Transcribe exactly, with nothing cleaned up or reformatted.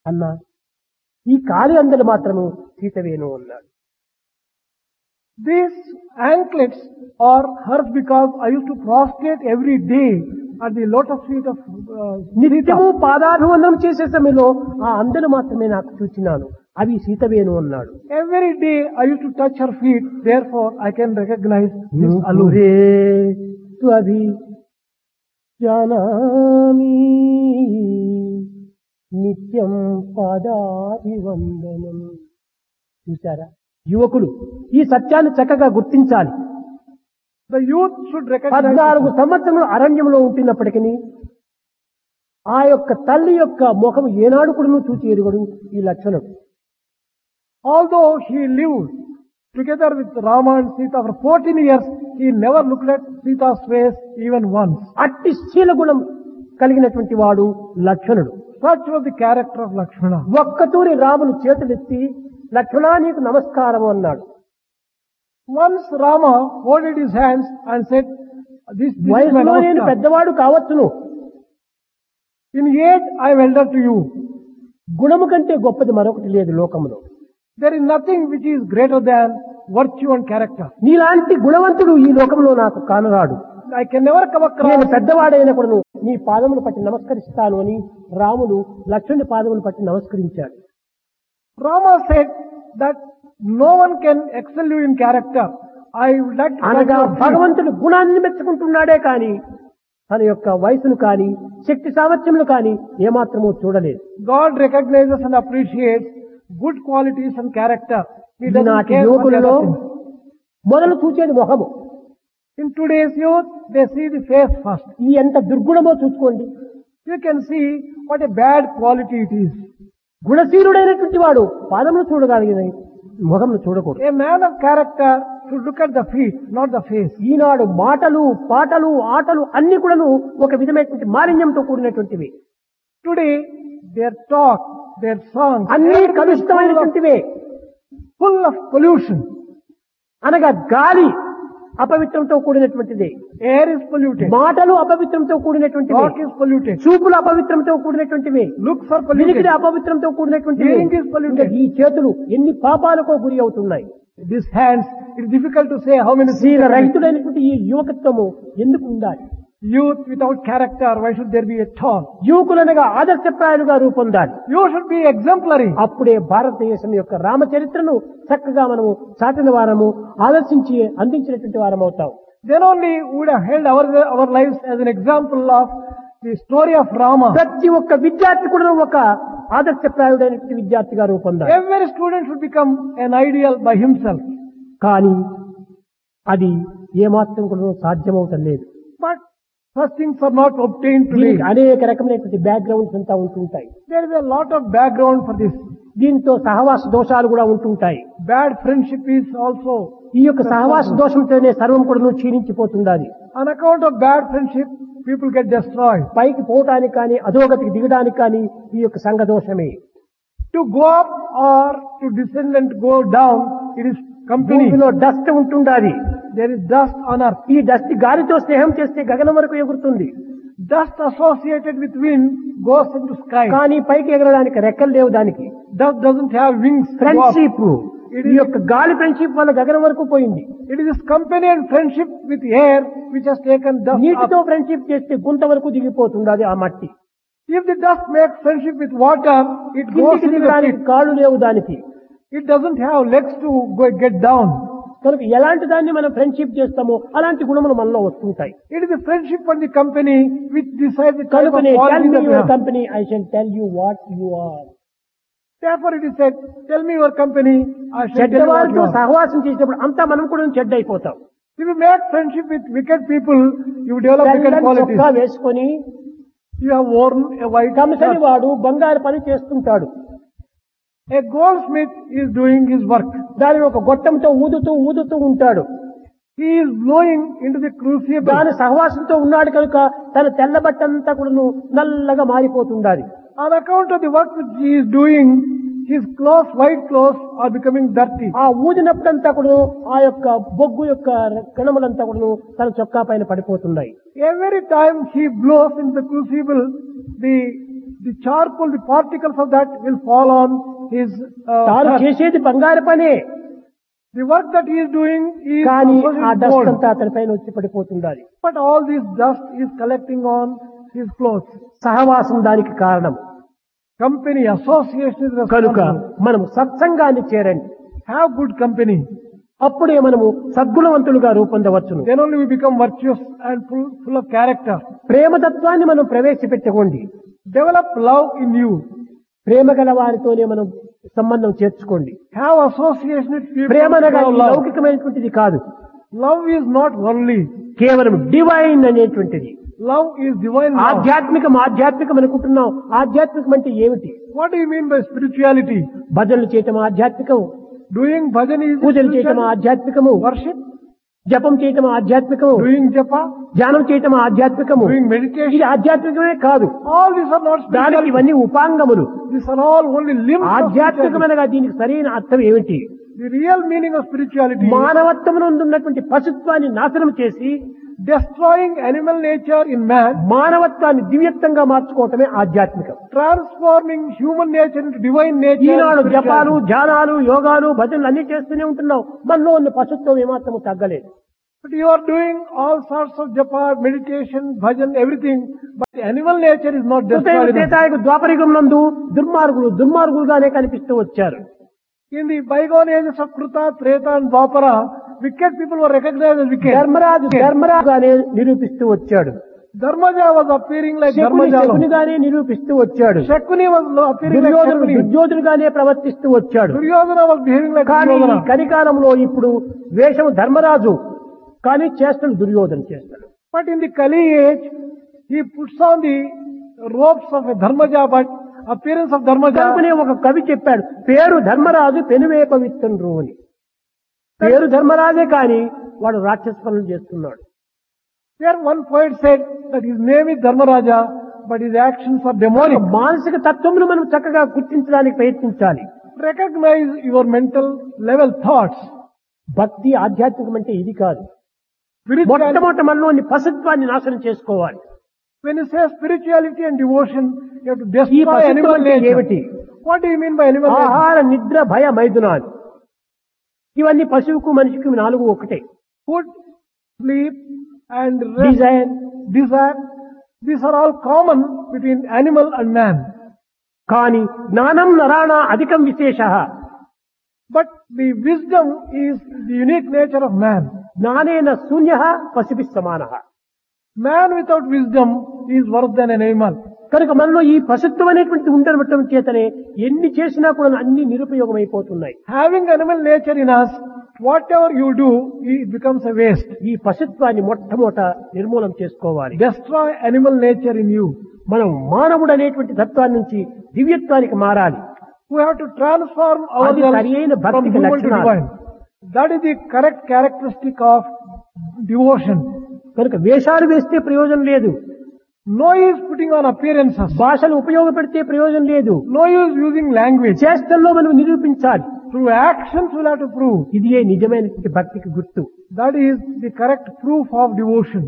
అన్నా ఈ కాలి అందలు మాత్రము సీతవేను అన్నాడు. These anklets are hers because I used to prostrate every day at the lotus feet of uh, నిత్యము Sita. పాదాభివందనం చేసే సమయంలో ఆ అందలు మాత్రమే నాకు చూచినాను, అవి సీతవేను అన్నాడు. Every day I used to touch her feet, therefore I can recognize this allure. నూపురే త్వభి జానామి నిత్యం పాదాభివందనం. చూసారా యువకులు ఈ సత్యాన్ని చక్కగా గుర్తించాలి. The youth should recognize పద్నాలుగు it. సంవత్సరములు అరణ్యంలో ఉంటున్నప్పటికీ ఆ యొక్క తల్లి యొక్క ముఖం ఏనాడు కూడా చూచి ఎరుగడు ఈ లక్షణం. Although he lived together with Rama and Sita for fourteen years, he never looked at Sita's face even once. అట్టి శీల గుణం కలిగినటువంటి వాడు లక్షణుడు. Such was the character of Lakshmana. ఒక్కతూరి రాములు చేతులెత్తి లక్ష్మణా నీకు నమస్కారం అన్నాడు. Once Rama folded his hands and said, this, this is my వయసులో నేను namaskar. పెద్దవాడు కావచ్చును, In age I am elder to you. గుణము కంటే గొప్పది మరొకటి లేదు లోకములో. There is nothing which is greater than virtue and character. నీలాంటి గుణవంతుడు ఈ లోకంలో నాకు కానరాడు. I can never come నేను across. పెద్దవాడైనప్పుడు నీ పాదములు పట్టి నమస్కరిస్తాను అని రాముడు లక్ష్మణుడి పాదములు పట్టి నమస్కరించాడు. Rama said that no one can excel you in character. I would like to touch అనగా your feet. భగవంతుడు గుణాన్ని మెచ్చుకుంటున్నాడే కాని తన యొక్క వయసును కాని శక్తి సామర్థ్యములు కాని ఏమాత్రమూ చూడలేదు. God recognizes and appreciates good qualities and character. He doesn't ఈనాటి care for the యువకులలో other things. మొదలు చూచేది మొహము. In today's youth, they see the face first. ఈ ఎంత దుర్గుణమో చూసుకోండి. You can see what a bad quality it is. గుణశీలుడైనటువంటి వాడు పాదములు చూడగలిగిన ముఖమును చూడకూడదు. A man of character should look at the feet, not the face. ఈనాడు మాటలు పాటలు ఆటలు అన్ని కూడాను ఒక విధమైనటువంటి మాలిన్యంతో కూడినటువంటివి. Today, their talk, their songs, అన్ని everything is full of, కలుషితమైనటువంటివే. full of pollution. అనగా గాలి అపవిత్రంతో కూడినటువంటిది, Air is polluted. మాటలు అపవిత్రంతో కూడినటువంటివి, Talk is polluted. చూపులు అపవిత్రంతో కూడినటువంటివి, Looks are వినికిడి polluted. అపవిత్రంతో కూడినటువంటివి. Hearing is polluted. ఇంకా ఈ చేతులు ఎన్ని పాపాలకో గురి అవుతున్నాయి. These hands, it's difficult to say how many శీల sins. రహితుడైనటువంటి ఈ యువకత్వము ఎందుకు ఉండాలి? Youth without character, why should there be at all? యువకులనగా ఆదర్శప్రాయాలుగా రూపొందాలి. You should be exemplary. అప్పుడే భారతదేశం యొక్క రామచరిత్రను చక్కగా మనము చాటిన వారము ఆదర్శించి అందించినటువంటి వారం అవుతాం. Then only we would have held our, our lives as an example of the story of Rama. ప్రతి ఒక్క విద్యార్థి కూడా ఒక ఆదర్శప్రాయుడైనటువంటి విద్యార్థిగా రూపొందాలి. Every student should become an ideal by himself. కానీ అది ఏమాత్రం కూడా సాధ్యమవటం లేదు. But such things are not obtained today. దీనికి అనేక రకమైనటువంటి బ్యాక్గ్రౌండ్స్ అంతా ఉంటుంటాయి. There is a lot of background for this. దీంతో సహవాస దోషాలు కూడా ఉంటుంటాయి. Bad friendship is also. ఈ యొక్క సహవాస దోషంతోనే సర్వం కూడా క్షీణించిపోతుండాలి. On account of bad friendship, people get destroyed. పైకి పోవటానికి కానీ అధోగతికి దిగడానికి కానీ ఈ యొక్క సంఘ దోషమే. To go up or to descend and go down, it is company. భూమిలో డస్ట్ ఉంటుండాలి. There is dust on earth. ఈ డస్ట్ గాలితో స్నేహం చేస్తే గగనం వరకు ఎగురుతుంది. Dust associated with wind goes into sky. కానీ పైకి ఎగరడానికి రెక్కలు లేవు దానికి. Dust doesn't have wings. to go up. Friendship ఈ యొక్క గాలి ఫ్రెండ్షిప్ వల్ల గగనం వరకు పోయింది. It is this company and friendship with air which has taken dust నీటితో up. ఫ్రెండ్షిప్ చేస్తే గుంత వరకు దిగిపోతుంది ఆ మట్టి. If the dust makes friendship with water, it goes కిందికి into the దిగడానికి pit. కాళ్ళు లేవు దానికి. It doesn't have legs to go get down. కనుక ఎలాంటి దాన్ని మనం ఫ్రెండ్షిప్ చేస్తామో అలాంటి గుణములు మనలో వస్తుంటాయి. It is the friendship and the company which decides the type of కనుకనే tell quality me that we your have. Company I shall tell you what you are. Therefore it is said, tell me your company, I shall tell you what చెడ్డవారితో you are. సహవాసం చేసినప్పుడు అంతా మనం కూడా చెడ్డ అయిపోతాం. If you make friendship with wicked people, you develop wicked తెల్లని qualities. చొక్కా వేసుకొని You have worn a white కంసని shirt. వాడు బంగారు పని చేస్తుంటాడు. A goldsmith is doing his work. దానిని ఒక గొట్టంతో ఊదుతూ ఊదుతూ ఉంటాడు. He is blowing into the crucible. దాని సహవాసంతో ఉన్నాడు కనుక తన తెల్ల బట్టంతా కూడా నల్లగా మారిపోతుండాలి. On account of the work which he is doing, his clothes, white clothes, are becoming dirty. ఆ ఊదినప్పుడంతా కూడా ఆ యొక్క బొగ్గు యొక్క కణములంతా కూడా తన చొక్కా పైన పడిపోతున్నాయి. Every time he blows into the crucible, the the charcoal, the particles of that will fall on his uh, తాను earth. చేసేది బంగారు పనే, The work that he is doing is కానీ also ఆ his డస్ట్ gold. అంతా అతని పైన వచ్చి పడిపోతుండాలి. But all this dust is collecting on his clothes. సహవాసం దానికి కారణం. Company, association is కనుక responsible. మనం సత్సంగాన్ని చేరండి, Have good company. అప్పుడే మనము సద్గుణవంతులుగా రూపొందవచ్చును. Then only we become virtuous and full, full of character. ప్రేమతత్వాన్ని మనం ప్రవేశపెట్టుకోండి. Develop love in you. ప్రేమ గల వారితోనే మనం సంబంధం చేర్చుకోండి. Have association with people. Prema who అనగా have ఈ love. లౌకికమైనటువంటిది కాదు, Love is not worldly. కేవలం డివైన్ అనేటువంటిది. Love is divine love. ఆధ్యాత్మికం ఆధ్యాత్మికం అనుకుంటున్నాం. ఆధ్యాత్మికం అంటే ఏమిటి? What do you mean by spirituality? భజనలు చేయటం ఆధ్యాత్మికం, Doing bhajan is పూజలు చేయటం spirituality. ఆధ్యాత్మికము, Worship, జపం చేయటం ఆధ్యాత్మికము, doing japa, ధ్యానం చేయటం ఆధ్యాత్మికము. doing meditation. ఇది ఆధ్యాత్మికమే కాదు, All these are not దానికి spirituality. ఇవన్నీ ఉపాంగములు. These are all only limbs of spirituality. ఆధ్యాత్మికమనగా దీనికి సరైన అర్థం ఏమిటి? The real meaning of spirituality is మానవత్వమునందు ఉన్నటువంటి పశుత్వాన్ని నాశనం చేసి destroying animal nature in man, మానవత్వాన్ని దివ్యత్వంగా మార్చుకోవటమే ఆధ్యాత్మికం. transforming human nature into divine nature. Eenadu is జపాలు, spirituality. ధ్యానాలు, యోగాలు, భజనలు అన్ని చేస్తూనే ఉంటున్నాం. మనలో ఉన్న పశుత్వం ఏమాత్రము తగ్గలేదు. But you are doing all sorts of japa, meditation, bhajan, everything, but the animal nature is not ఉదయం destroyed. enough. త్రేతాయుగ ద్వాపరయుగం నందు దుర్మార్గులు దుర్మార్గులుగానే కనిపిస్తూ వచ్చారు. In the bygone ages of Kruta, Treta and Dwapara, wicked people were recognized as wicked. Dharmaraju ధర్మరాజుగానే నిరూపిస్తూ వచ్చాడు. Dharmaja was appearing like Shakuni Dharmaja. శకునిగానే నిరూపిస్తూ వచ్చాడు. Shakuni was lo- appearing like దుర్యోధనుడు Shakuni. దుర్యోధనుగానే ప్రవర్తిస్తూ వచ్చాడు. Duryodhana was behaving like కానీ ఈ Duryodhana. కలికాలంలో ఇప్పుడు వేషం ధర్మరాజు, కానీ చేష్టలు దుర్యోధన చేస్తాడు. But in the Kali age, he puts on the robes of a Dharmaja, but appearance of Dharmaja. కనుకనే ఒక కవి చెప్పాడు, పేరు ధర్మరాజు పెనువేప విత్తండ్రు అని. పేరు ధర్మరాజే కానీ వాడు రాక్షస పనులు చేస్తున్నాడు. There one poet said that his name is Dharmaraja, but his actions are demonic. మానసిక తత్వమును మనం చక్కగా గుర్తించడానికి ప్రయత్నించాలి. Recognize your mental level thoughts. భక్తి ఆధ్యాత్మికం అంటే ఇది కాదు. Spirituality, మొట్టమొదట మనలోని పశుత్వాన్ని నాశనం చేసుకోవాలి. when you say spirituality and devotion, you have to ఈ destroy పశుత్వం animal అంటే nature. ఏమిటి? What do you mean by animal nature? ఆహార, నిద్ర, భయ, మైథునాలు, ఇవన్నీ పశువుకు మనిషికి నాలుగు ఒకటే. Food, sleep, and rest, Dzire, desire. These are all common between animal and man. కానీ జ్ఞానం నరాణ అధికం విశేష. But the wisdom is the unique nature of man. జ్ఞానేన శూన్య పశుభి సమాన. Man without wisdom is worse than an animal. కనుక మనలో ఈ పశుత్వం అనేటువంటి ఉండటం చేతనే ఎన్ని చేసినా కూడా అన్ని నిరుపయోగం అయిపోతున్నాయి. Having animal nature in us, whatever you do, it becomes a waste. ఈ పశుత్వాన్ని మొట్టమొదట నిర్మూలన చేసుకోవాలి. Destroy animal nature in you. మనం మానవుడు అనేటువంటి తత్వాన్ని నుంచి దివ్యత్వానికి మారాలి. We have to transform అది సరియైన ourselves from భక్తికి human to లక్షణాలు. divine. That is the correct characteristic of devotion. కనుక వేషాలు వేస్తే ప్రయోజనం లేదు, No use putting on appearances. భాషను ఉపయోగపెడితే ప్రయోజనం లేదు. No use using language. చేష్టల్లో మనం నిరూపించాలి. Through actions we'll have to prove. ఇదియే నిజమైనటువంటి భక్తికి గుర్తు. That is the correct proof of devotion.